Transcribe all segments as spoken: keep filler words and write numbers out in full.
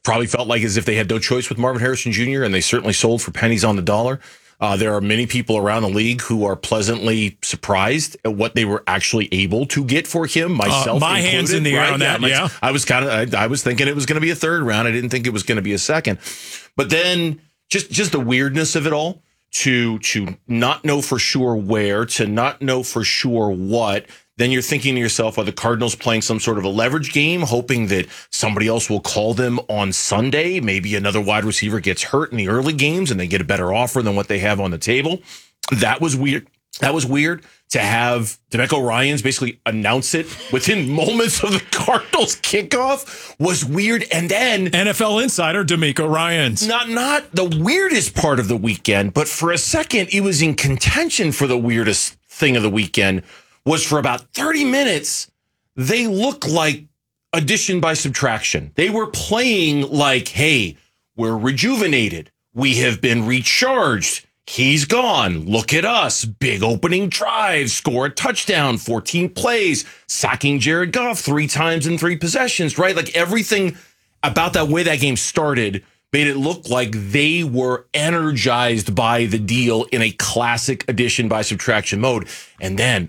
probably felt like as if they had no choice with Marvin Harrison Junior, and they certainly sold for pennies on the dollar. Uh, there are many people around the league who are pleasantly surprised at what they were actually able to get for him, myself uh, my included. hands in the air right? on yeah, that, my, yeah. I was kind of, I, I was thinking it was going to be a third round. I didn't think it was going to be a second. But then just, just the weirdness of it all, to, to not know for sure where, to not know for sure what. Then you're thinking to yourself, are the Cardinals playing some sort of a leverage game, hoping that somebody else will call them on Sunday? Maybe another wide receiver gets hurt in the early games and they get a better offer than what they have on the table. That was weird. That was weird to have DeMeco Ryans basically announce it within moments of the Cardinals kickoff was weird. And then N F L insider DeMeco Ryans. Not, not the weirdest part of the weekend, but for a second, it was in contention for the weirdest thing of the weekend. Was for about thirty minutes, they looked like addition by subtraction. They were playing like, hey, we're rejuvenated. We have been recharged. He's gone. Look at us. Big opening drive. Score a touchdown. fourteen plays. Sacking Jared Goff three times in three possessions, right? Like everything about that way that game started made it look like they were energized by the deal in a classic addition by subtraction mode. And then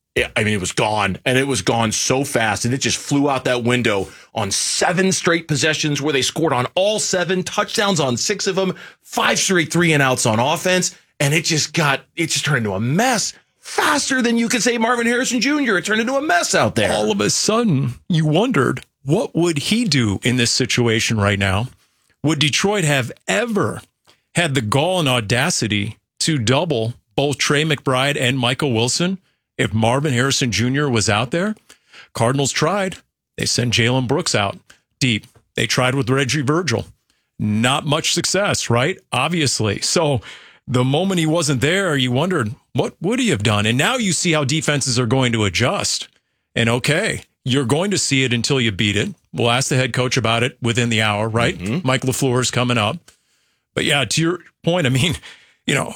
I mean, it was gone, and it was gone so fast, and it just flew out that window on seven straight possessions where they scored on all seven, touchdowns on six of them, five straight three and outs on offense, and it just got, it just turned into a mess faster than you could say Marvin Harrison Junior It turned into a mess out there. All of a sudden, you wondered, what would he do in this situation right now? Would Detroit have ever had the gall and audacity to double both Trey McBride and Michael Wilson if Marvin Harrison Junior was out there? Cardinals tried. They sent Jalen Brooks out deep. They tried with Reggie Virgil. Not much success, right? Obviously. So the moment he wasn't there, you wondered, what would he have done? And now you see how defenses are going to adjust. And okay, you're going to see it until you beat it. We'll ask the head coach about it within the hour, right? Mm-hmm. Mike LaFleur is coming up. But yeah, to your point, I mean, you know,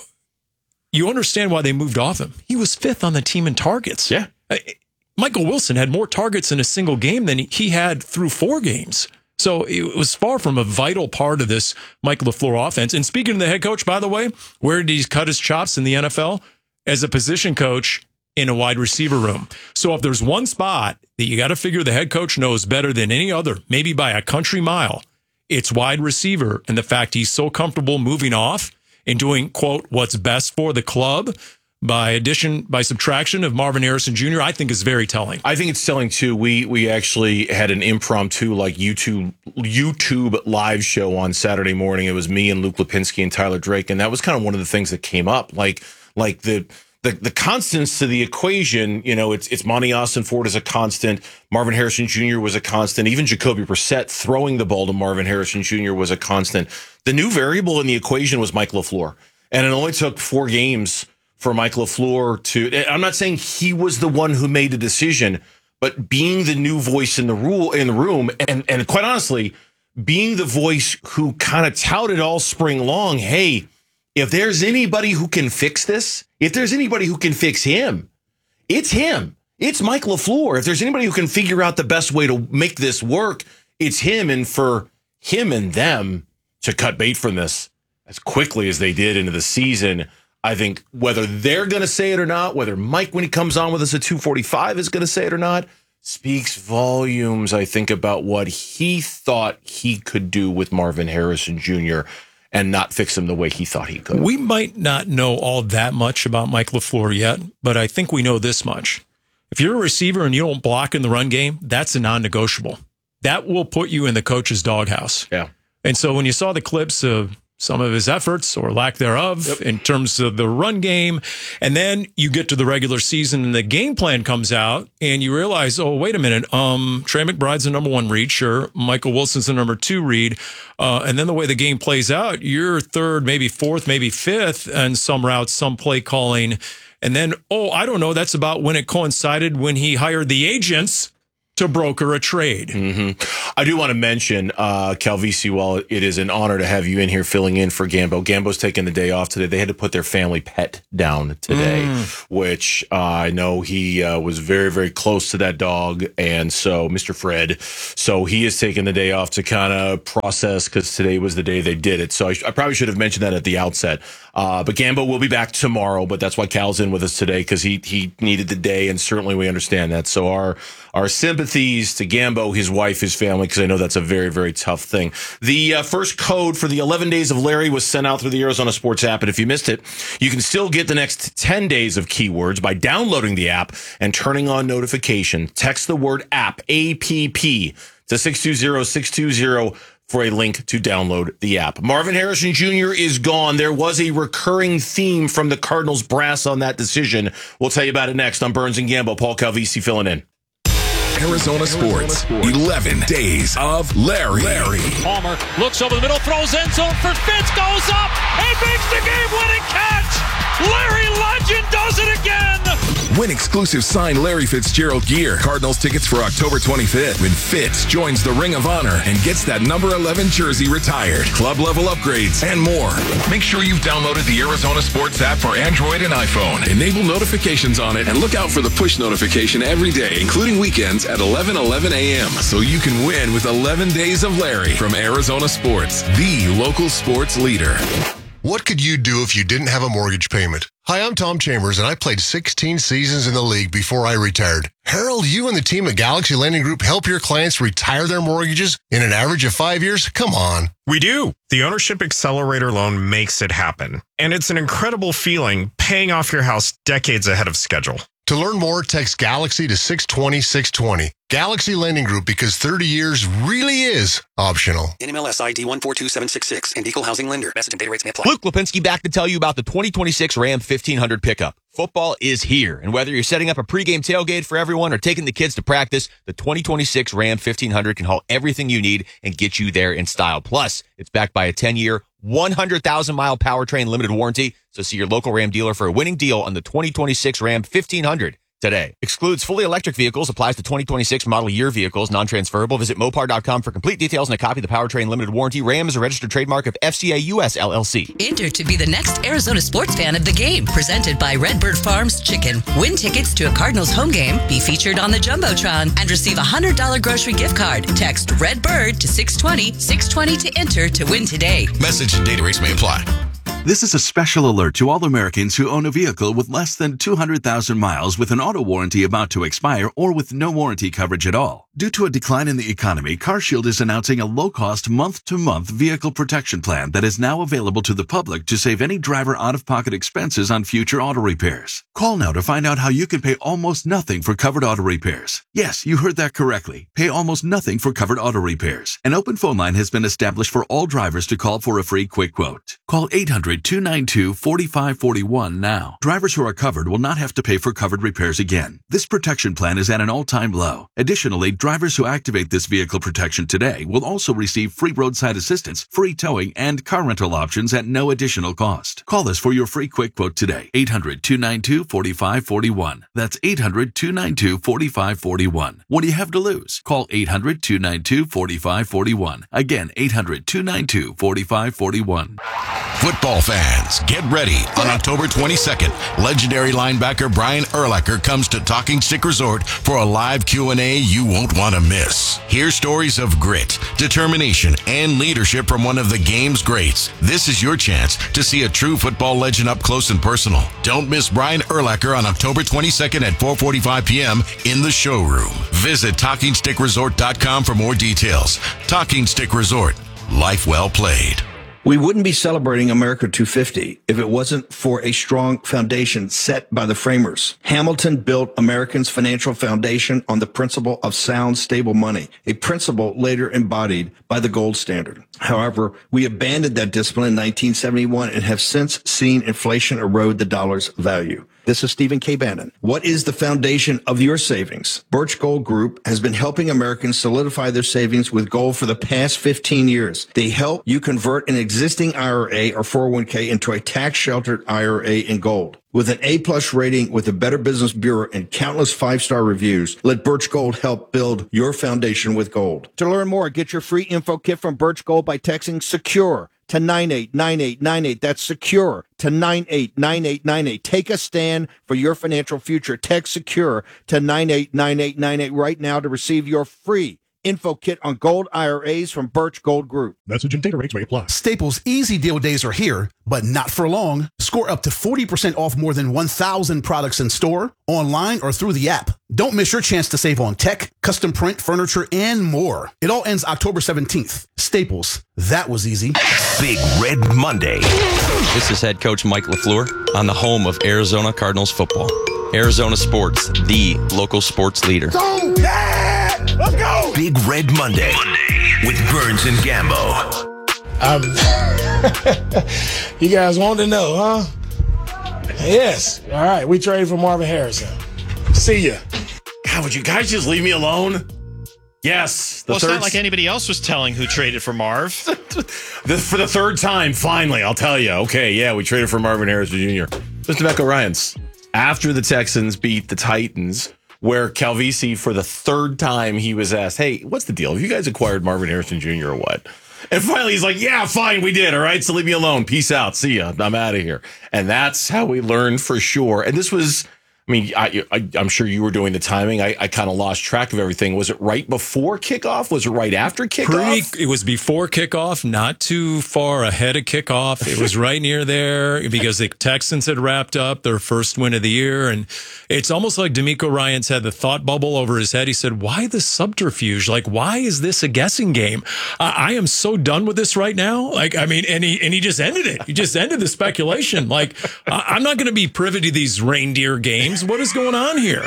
you understand why they moved off him. He was fifth on the team in targets. Yeah. Michael Wilson had more targets in a single game than he had through four games. So it was far from a vital part of this Mike LaFleur offense. And speaking of the head coach, by the way, where did he cut his chops in the N F L? As a position coach in a wide receiver room. So if there's one spot that you got to figure the head coach knows better than any other, maybe by a country mile, it's wide receiver. And the fact he's so comfortable moving off and doing, quote, what's best for the club by addition, by subtraction of Marvin Harrison Junior, I think is very telling. I think it's telling, too. We we actually had an impromptu, like, YouTube YouTube live show on Saturday morning. It was me and Luke Lipinski and Tyler Drake, and that was kind of one of the things that came up. Like, like the... The the constants to the equation, you know, it's it's Monty Austin Ford is a constant. Marvin Harrison Junior was a constant. Even Jacoby Brissett throwing the ball to Marvin Harrison Junior was a constant. The new variable in the equation was Mike LaFleur. And it only took four games for Mike LaFleur to, I'm not saying he was the one who made the decision, but being the new voice in the rule in the room, and, and quite honestly, being the voice who kind of touted all spring long, hey, if there's anybody who can fix this, if there's anybody who can fix him, it's him. It's Mike LaFleur. If there's anybody who can figure out the best way to make this work, it's him. And for him and them to cut bait from this as quickly as they did into the season, I think whether they're going to say it or not, whether Mike, when he comes on with us at two forty-five, is going to say it or not, speaks volumes, I think, about what he thought he could do with Marvin Harrison Junior and not fix him the way he thought he could. We might not know all that much about Mike LaFleur yet, but I think we know this much. If you're a receiver and you don't block in the run game, that's a non-negotiable. That will put you in the coach's doghouse. Yeah. And so when you saw the clips of some of his efforts or lack thereof yep. in terms of the run game, and then you get to the regular season and the game plan comes out and you realize, oh, wait a minute, um, Trey McBride's the number one read, sure. Michael Wilson's the number two read. Uh, and then the way the game plays out, you're third, maybe fourth, maybe fifth, and some routes, some play calling. And then, oh, I don't know, that's about when it coincided when he hired the agents to broker a trade. Mm-hmm. I do want to mention, uh, Calvisi, while it is an honor to have you in here filling in for Gambo, Gambo's taking the day off today. They had to put their family pet down today, mm. which uh, I know he uh, was very, very close to that dog. And so, Mister Fred, so he is taking the day off to kind of process because today was the day they did it. So I, sh- I probably should have mentioned that at the outset. Uh, but Gambo will be back tomorrow, but that's why Cal's in with us today because he, he needed the day, and certainly we understand that. So our, our sympathies to Gambo, his wife, his family, because I know that's a very, very tough thing. The uh, first code for the eleven days of Larry was sent out through the Arizona Sports app, and if you missed it, you can still get the next ten days of keywords by downloading the app and turning on notification. Text the word app, A P P, to six two zero six two zero for a link to download the app. Marvin Harrison Junior is gone. There was a recurring theme from the Cardinals brass on that decision. We'll tell you about it next on Burns and Gambo. Paul Calvisi filling in. Arizona Sports, eleven days of Larry. Larry. Palmer looks over the middle, throws end zone for Fitz, goes up, and makes the game-winning catch. Larry Legend does it again. Win exclusive signed Larry Fitzgerald gear. Cardinals tickets for October twenty-fifth when Fitz joins the Ring of Honor and gets that number eleven jersey retired. Club level upgrades and more. Make sure you've downloaded the Arizona Sports app for Android and iPhone. Enable notifications on it and look out for the push notification every day, including weekends at eleven eleven a.m. so you can win with eleven days of Larry from Arizona Sports, the local sports leader. What could you do if you didn't have a mortgage payment? Hi, I'm Tom Chambers, and I played sixteen seasons in the league before I retired. Harold, you and the team at Galaxy Lending Group help your clients retire their mortgages in an average of five years? Come on. We do. The Ownership Accelerator loan makes it happen. And it's an incredible feeling paying off your house decades ahead of schedule. To learn more, text Galaxy to six twenty, six twenty. Galaxy Lending Group, because thirty years really is optional. N M L S I D one four two seven six six and Equal Housing Lender. Message and data rates may apply. Luke Lipinski back to tell you about the twenty twenty-six Ram fifteen hundred pickup. Football is here, and whether you're setting up a pregame tailgate for everyone or taking the kids to practice, the twenty twenty-six Ram fifteen hundred can haul everything you need and get you there in style. Plus, it's backed by a ten-year, one hundred thousand mile powertrain limited warranty, so see your local Ram dealer for a winning deal on the twenty twenty-six Ram fifteen hundred. Today. Excludes fully electric vehicles, applies to twenty twenty-six model year vehicles, non-transferable. Visit Mopar dot com for complete details and a copy of the powertrain limited warranty. Ram is a registered trademark of F C A U S L L C. Enter to be the next Arizona sports fan of the game. Presented by Redbird Farms Chicken. Win tickets to a Cardinals home game, be featured on the Jumbotron, and receive a one hundred dollars grocery gift card. Text Redbird to six twenty, six twenty to enter to win today. Message and data rates may apply. This is a special alert to all Americans who own a vehicle with less than two hundred thousand miles with an auto warranty about to expire or with no warranty coverage at all. Due to a decline in the economy, CarShield is announcing a low-cost month-to-month vehicle protection plan that is now available to the public to save any driver out-of-pocket expenses on future auto repairs. Call now to find out how you can pay almost nothing for covered auto repairs. Yes, you heard that correctly. Pay almost nothing for covered auto repairs. An open phone line has been established for all drivers to call for a free quick quote. Call eight hundred, two nine two, four five four one now. Drivers who are covered will not have to pay for covered repairs again. This protection plan is at an all-time low. Additionally, drivers who activate this vehicle protection today will also receive free roadside assistance, free towing, and car rental options at no additional cost. Call us for your free quick quote today. eight hundred, two nine two, four five four one. That's eight hundred, two nine two, four five four one. What do you have to lose? Call eight hundred, two nine two, four five four one. Again, eight hundred, two nine two, four five four one. Football fans, get ready. On October twenty-second, legendary linebacker Brian Urlacher comes to Talking Stick Resort for a live Q and A you won't want to miss. Hear stories of grit, determination, and leadership from one of the game's greats. This is your chance to see a true football legend up close and personal. Don't miss Brian Urlacher on October twenty-second at four forty-five p.m. in the showroom. Visit talking stick resort dot com for more details. Talking Stick Resort. Life well played. We wouldn't be celebrating America two fifty if it wasn't for a strong foundation set by the framers. Hamilton built Americans' financial foundation on the principle of sound, stable money, a principle later embodied by the gold standard. However, we abandoned that discipline in nineteen seventy-one and have since seen inflation erode the dollar's value. This is Stephen K. Bannon. What is the foundation of your savings? Birch Gold Group has been helping Americans solidify their savings with gold for the past fifteen years. They help you convert an existing I R A or four oh one k into a tax-sheltered I R A in gold. With an A-plus rating with the Better Business Bureau and countless five-star reviews, let Birch Gold help build your foundation with gold. To learn more, get your free info kit from Birch Gold by texting SECURE to nine eight nine eight nine eight. That's SECURE to nine eight nine eight nine eight. Take a stand for your financial future. Text SECURE to nine eight nine eight nine eight right now to receive your free info kit on gold I R As from Birch Gold Group. Message and data rates may apply. Staples Easy Deal days are here, but not for long. Score up to forty percent off more than one thousand products in store, online, or through the app. Don't miss your chance to save on tech, custom print, furniture, and more. It all ends October seventeenth. Staples, that was easy. Big Red Monday. This is head coach Mike LaFleur on the home of Arizona Cardinals football. Arizona Sports, the local sports leader. Go! Yeah! Let's go! Big Red Monday, Monday. With Burns and Gambo. Um, you guys want to know, huh? Yes. All right, we traded for Marvin Harrison. See ya. God, would you guys just leave me alone? Yes. Well, it's not like anybody else was telling who traded for Marv. the, for the third time, finally, I'll tell you. Okay, yeah, we traded for Marvin Harrison Junior Mister Mecca Ryans. After the Texans beat the Titans, where Calvisi, for the third time, he was asked, hey, what's the deal? Have you guys acquired Marvin Harrison Junior or what? And finally, he's like, yeah, fine, we did. All right, so leave me alone. Peace out. See ya. I'm out of here. And that's how we learned for sure. And this was... I mean, I, I, I'm sure you were doing the timing. I, I kind of lost track of everything. Was it right before kickoff? Was it right after kickoff? Pretty, it was before kickoff, not too far ahead of kickoff. It was right near there because the Texans had wrapped up their first win of the year. And it's almost like D'Amico Ryans had the thought bubble over his head. He said, why the subterfuge? Like, why is this a guessing game? I, I am so done with this right now. Like, I mean, and he, and he just ended it. He just ended the speculation. Like, I, I'm not going to be privy to these reindeer games. What is going on here?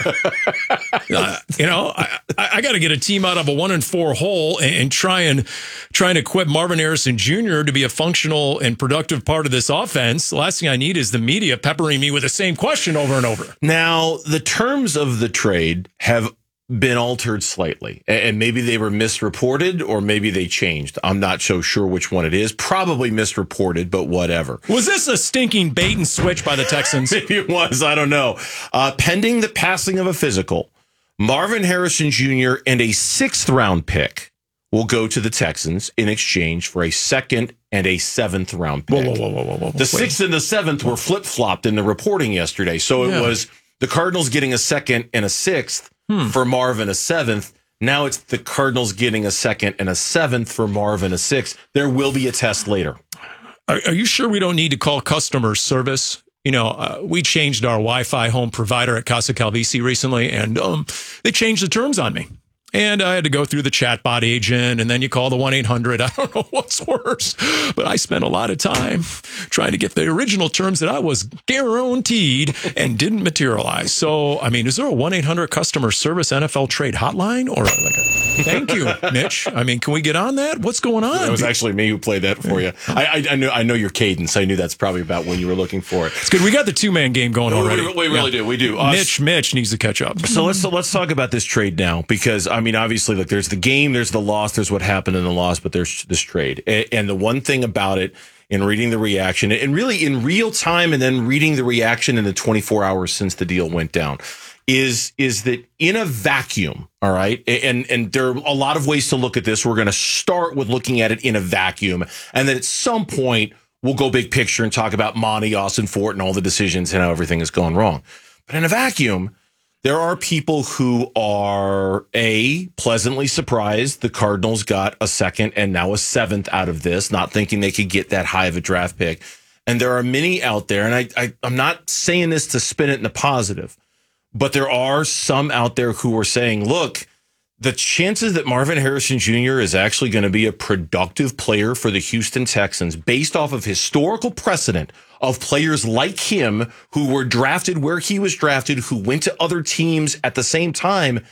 uh, you know, I, I got to get a team out of a one and four hole and, and try and try and equip Marvin Harrison Junior to be a functional and productive part of this offense. The last thing I need is the media peppering me with the same question over and over. Now, the terms of the trade have been altered slightly, and maybe they were misreported or maybe they changed. I'm not so sure which one it is. Probably misreported, but whatever. Was this a stinking bait and switch by the Texans? Maybe it was. I don't know. Uh, pending the passing of a physical, Marvin Harrison Junior and a sixth round pick will go to the Texans in exchange for a second and a seventh round pick. Whoa, whoa, whoa, whoa, whoa. The sixth and the seventh were flip flopped in the reporting yesterday. So Yeah. it was the Cardinals getting a second and a sixth. Hmm. For Marvin, a seventh. Now it's the Cardinals getting a second and a seventh for Marvin, a sixth. There will be a test later. Are, are you sure we don't need to call customer service? You know, uh, we changed our Wi-Fi home provider at Casa Calvisi recently, and um, they changed the terms on me. And I had to go through the chatbot agent, and then you call the one eight hundred. I don't know what's worse, but I spent a lot of time trying to get the original terms that I was guaranteed and didn't materialize. So, I mean, is there a one eight hundred customer service N F L trade hotline? Or like a, thank you, Mitch. I mean, can we get on that? What's going on? It was actually me who played that for you. I, I, I, know, I know your cadence. I knew that's probably about when you were looking for it. It's good. We got the two-man game going already. We, we really yeah. do. We do. Us. Mitch, Mitch needs to catch up. So let's, let's talk about this trade now, because, I I mean, obviously, look, there's the game, there's the loss, there's what happened in the loss, but there's this trade. And, and the one thing about it, in reading the reaction, and really in real time, and then reading the reaction in the twenty-four hours since the deal went down, is is that in a vacuum, all right, and and there are a lot of ways to look at this. We're going to start with looking at it in a vacuum, and then at some point, we'll go big picture and talk about Monty, Austin Fort, and all the decisions and how everything has gone wrong. But in a vacuum, there are people who are, A, pleasantly surprised the Cardinals got a second and now a seventh out of this, not thinking they could get that high of a draft pick. And there are many out there, and I, I, I'm not saying this to spin it in the positive, but there are some out there who are saying, look, the chances that Marvin Harrison Junior is actually going to be a productive player for the Houston Texans based off of historical precedent of players like him who were drafted where he was drafted, who went to other teams at the same time,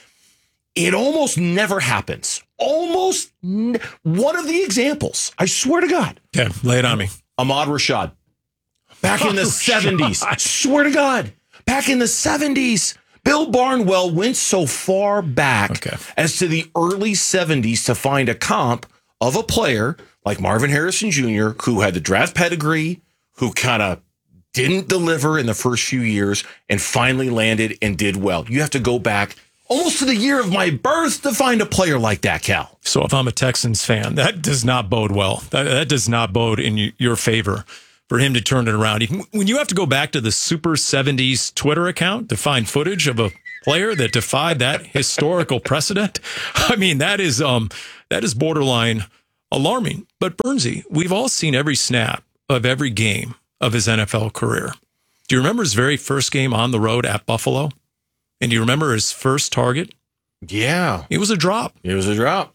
it almost never happens. Almost n- one of the examples, I swear to God. Okay, lay it on me. Ahmad Rashad. Back in the seventies. I swear to God. back in the seventies. Bill Barnwell went so far back okay. as to the early seventies to find a comp of a player like Marvin Harrison Junior, who had the draft pedigree, who kind of didn't deliver in the first few years and finally landed and did well. You have to go back almost to the year of my birth to find a player like that, Cal. So if I'm a Texans fan, that does not bode well. That, that does not bode in your favor for him to turn it around. When you have to go back to the Super seventies Twitter account to find footage of a player that defied that historical precedent, I mean, that is um that is borderline alarming. But Bernsey, we've all seen every snap of every game of his N F L career. Do you remember his very first game on the road at Buffalo? And do you remember his first target? Yeah. It was a drop. It was a drop.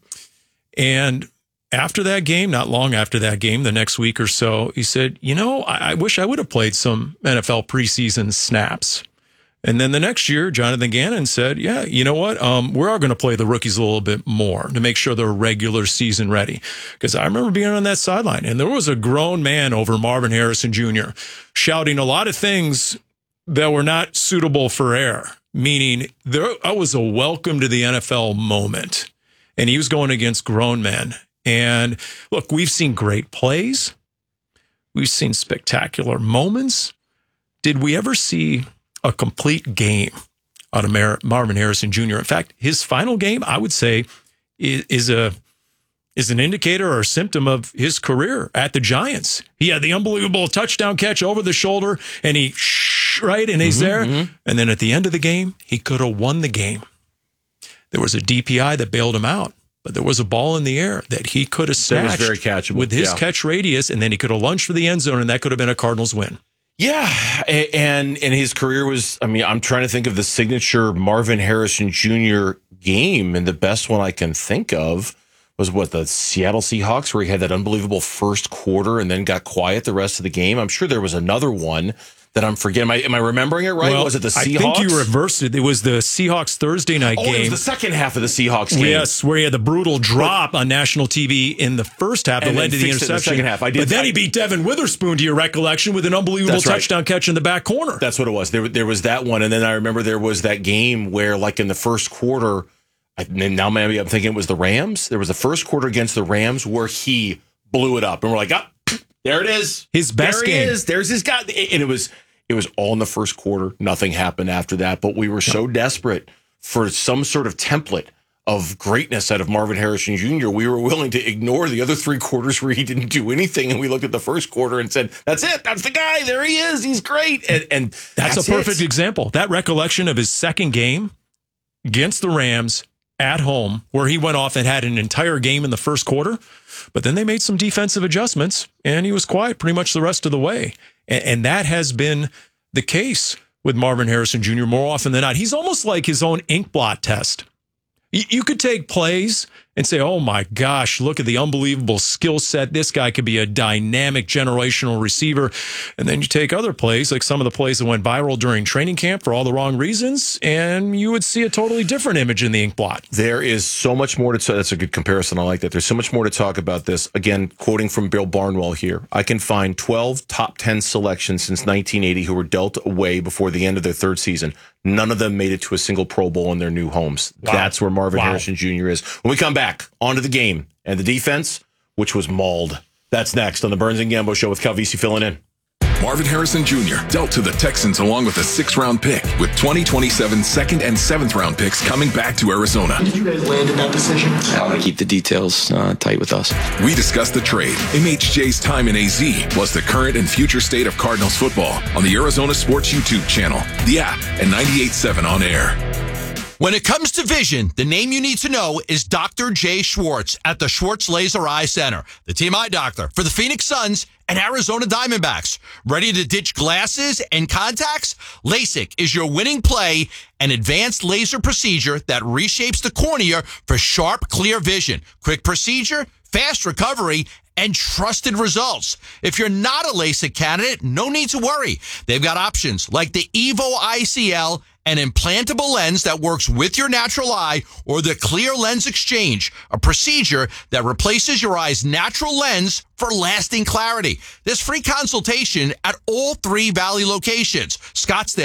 And after that game, not long after that game, the next week or so, he said, you know, I, I wish I would have played some N F L preseason snaps. And then the next year, Jonathan Gannon said, yeah, you know what? Um, we are going to play the rookies a little bit more to make sure they're regular season ready. Because I remember being on that sideline, and there was a grown man over Marvin Harrison Junior shouting a lot of things that were not suitable for air, meaning there was a welcome to the N F L moment. And he was going against grown men. And look, we've seen great plays. We've seen spectacular moments. Did we ever see a complete game out of Mar- Marvin Harrison Junior? In fact, his final game, I would say, is, is a is an indicator or a symptom of his career at the Giants. He had the unbelievable touchdown catch over the shoulder, and he shh, right, and he's mm-hmm, there. Mm-hmm. And then at the end of the game, he could have won the game. There was a D P I that bailed him out, but there was a ball in the air that he could have snatched very catchable, with his yeah. catch radius, and then he could have lunged for the end zone, and that could have been a Cardinals win. Yeah, and and his career was, I mean, I'm trying to think of the signature Marvin Harrison Junior game, and the best one I can think of was what, the Seattle Seahawks, where he had that unbelievable first quarter and then got quiet the rest of the game. I'm sure there was another one that I'm forgetting. Am I, am I remembering it right? Well, was it the Seahawks? I think you reversed it. It was the Seahawks Thursday night oh, game. It was the second half of the Seahawks game. Yes, where he had the brutal drop on national T V in the first half that led to the interception. The second half. I did, but then I, he beat Devin Witherspoon, to your recollection, with an unbelievable touchdown right. catch in the back corner. That's what it was. There, there was that one. And then I remember there was that game where, like, in the first quarter, I, now maybe I'm thinking it was the Rams. There was the first quarter against the Rams where he blew it up. And we're like, ah, there it is. His best there game. He is. There's his guy. And it was... It was all in the first quarter. Nothing happened after that. But we were so desperate for some sort of template of greatness out of Marvin Harrison Junior We were willing to ignore the other three quarters where he didn't do anything. And we looked at the first quarter and said, that's it. That's the guy. There he is. He's great. And, and that's, that's a perfect it. example. That recollection of his second game against the Rams at home, where he went off and had an entire game in the first quarter. But then they made some defensive adjustments, and he was quiet pretty much the rest of the way. And, and that has been the case with Marvin Harrison Junior more often than not. He's almost like his own ink blot test. You, you could take plays and say, oh my gosh, look at the unbelievable skill set. This guy could be a dynamic generational receiver. And then you take other plays, like some of the plays that went viral during training camp for all the wrong reasons, and you would see a totally different image in the ink blot. There is so much more to talk. That's a good comparison. I like that. There's so much more to talk about this. Again, quoting from Bill Barnwell here, I can find twelve top ten selections since nineteen eighty who were dealt away before the end of their third season. None of them made it to a single Pro Bowl in their new homes. Wow. That's where Marvin wow. Harrison Junior is. When we come back, onto the game and the defense, which was mauled. That's next on the Burns and Gambo Show with Calvisi filling in. Marvin Harrison Junior dealt to the Texans along with a sixth-round pick, with twenty twenty-seven second and seventh-round picks coming back to Arizona. Did you guys land in that decision? I want to keep the details uh, tight with us. We discussed the trade, M H J's time in A Z, plus the current and future state of Cardinals football on the Arizona Sports YouTube channel, the app, and ninety-eight point seven on air. When it comes to vision, the name you need to know is Doctor Jay Schwartz at the Schwartz Laser Eye Center, the team eye doctor for the Phoenix Suns and Arizona Diamondbacks. Ready to ditch glasses and contacts? LASIK is your winning play, an advanced laser procedure that reshapes the cornea for sharp, clear vision. Quick procedure, fast recovery, and trusted results. If you're not a LASIK candidate, no need to worry. They've got options like the Evo I C L, an implantable lens that works with your natural eye, or the Clear Lens Exchange, a procedure that replaces your eye's natural lens for lasting clarity. There's free consultation at all three Valley locations: Scottsdale,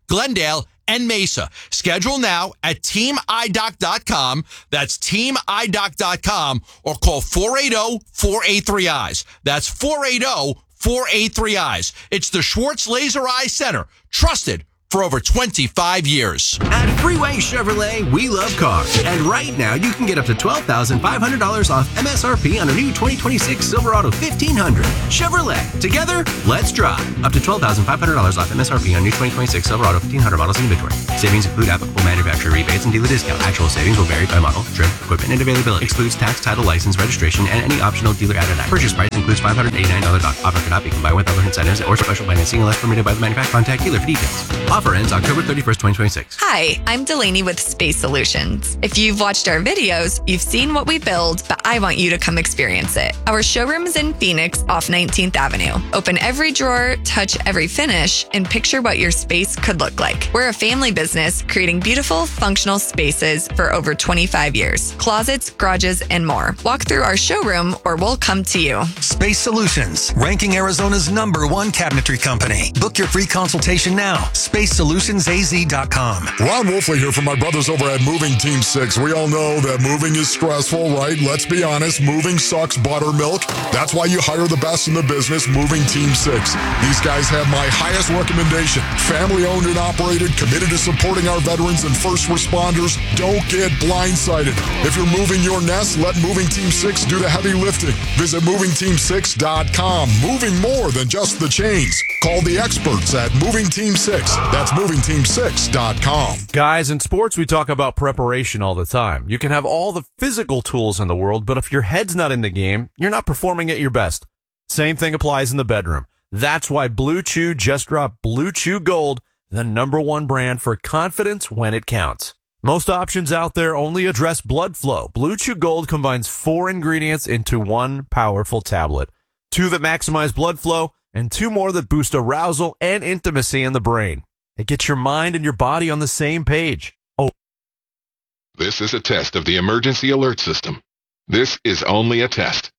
Glendale, and Mesa. Schedule now at team eye doc dot com. That's team eye doc dot com or call four eight zero, four eight three, eyes. That's four eight zero, four eight three, eyes. It's the Schwartz Laser Eye Center, trusted for over twenty-five years. At Freeway Chevrolet, we love cars. And right now, you can get up to twelve thousand five hundred dollars off M S R P on a new twenty twenty-six Silverado fifteen hundred. Chevrolet, together, let's drive. Up to twelve thousand five hundred dollars off M S R P on new twenty twenty-six Silverado fifteen hundred models in inventory. Savings include applicable manufacturer rebates and dealer discount. Actual savings will vary by model, trim, equipment, and availability. Excludes tax, title, license, registration, and any optional dealer added items. Purchase price includes five hundred eighty-nine dollars doc. Offer cannot be combined with other incentives or special financing unless permitted by the manufacturer. Contact dealer for details. Offer ends October thirty-first, twenty twenty-six. Hi, I'm Delaney with Space Solutions. If you've watched our videos, you've seen what we build, but I want you to come experience it. Our showroom is in Phoenix off nineteenth Avenue. Open every drawer, touch every finish, and picture what your space could look like. We're a family business creating beautiful, functional spaces for over twenty-five years. Closets, garages, and more. Walk through our showroom or we'll come to you. Space Solutions, ranking Arizona's number one cabinetry company. Book your free consultation now. space solutions a z dot com. Ron Wolfley here from my brothers over at Moving Team six. We all know that moving is stressful, right? Let's be honest, moving sucks buttermilk. That's why you hire the best in the business, Moving Team six. These guys have my highest recommendation. Family owned and operated, committed to supporting our veterans and first responders. Don't get blindsided. If you're moving your nest, let Moving Team six do the heavy lifting. Visit moving team six dot com. Moving more than just the chains. Call the experts at Moving Team six. That's moving team six dot com. Guys, in sports, we talk about preparation all the time. You can have all the physical tools in the world, but if your head's not in the game, you're not performing at your best. Same thing applies in the bedroom. That's why Blue Chew just dropped Blue Chew Gold, the number one brand for confidence when it counts. Most options out there only address blood flow. Blue Chew Gold combines four ingredients into one powerful tablet. Two that maximize blood flow, and two more that boost arousal and intimacy in the brain. It gets your mind and your body on the same page. Oh. This is a test of the emergency alert system. This is only a test.